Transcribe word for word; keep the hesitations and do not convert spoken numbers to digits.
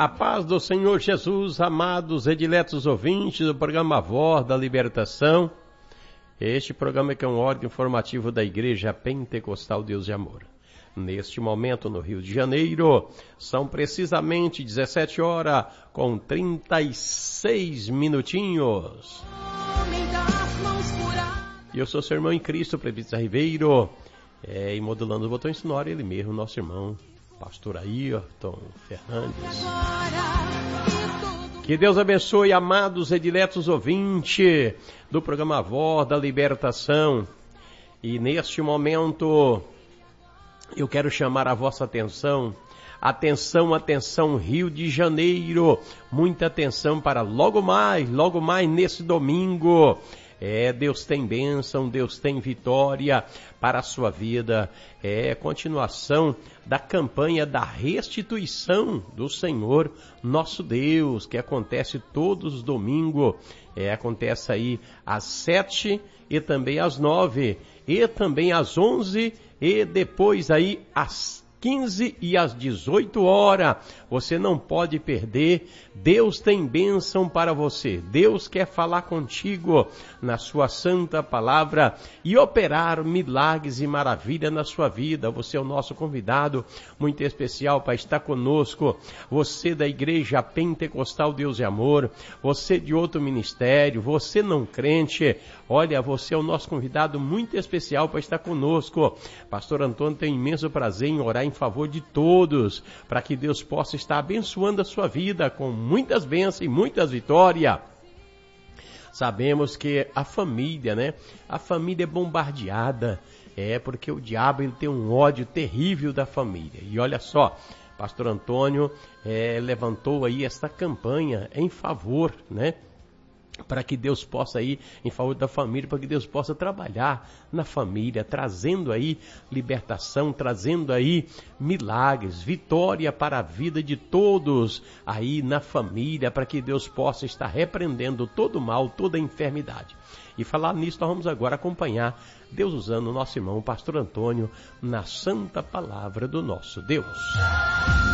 A paz do Senhor Jesus, amados e diletos ouvintes do programa Voz da Libertação. Este programa que é um órgão informativo da Igreja Pentecostal Deus de Amor. Neste momento no Rio de Janeiro, são precisamente dezessete horas com trinta e seis minutinhos. E eu sou seu irmão em Cristo, Presbítero Ribeiro, é, e modulando o botão sonoro, ele mesmo, nosso irmão, Pastor Ayrton Fernandes. Que Deus abençoe, amados e diletos ouvintes do programa Voz da Libertação. E neste momento, eu quero chamar a vossa atenção. Atenção, atenção, Rio de Janeiro. Muita atenção para logo mais, logo mais nesse domingo. É, Deus tem bênção, Deus tem vitória para a sua vida. É continuação da campanha da restituição do Senhor, nosso Deus, que acontece todos os domingos. É, acontece aí às sete e também às nove, e também às onze, e depois aí às quinze e às dezoito horas. Você não pode perder. Deus tem bênção para você. Deus quer falar contigo na sua santa palavra e operar milagres e maravilhas na sua vida. Você é o nosso convidado muito especial para estar conosco. Você da Igreja Pentecostal Deus e Amor, você de outro ministério, você não crente, olha, você é o nosso convidado muito especial para estar conosco. Pastor Antônio tem imenso prazer em orar em favor de todos, para que Deus possa estar abençoando a sua vida com muitas bênçãos e muitas vitórias. Sabemos que a família, né? A família é bombardeada, é porque o diabo ele tem um ódio terrível da família. E olha só, Pastor Antônio é, levantou aí esta campanha em favor, né? Para que Deus possa ir em favor da família, para que Deus possa trabalhar na família, trazendo aí libertação, trazendo aí milagres, vitória para a vida de todos aí na família, para que Deus possa estar repreendendo todo o mal, toda a enfermidade. E falar nisso, nós vamos agora acompanhar Deus usando o nosso irmão, Pastor Antônio, na santa palavra do nosso Deus.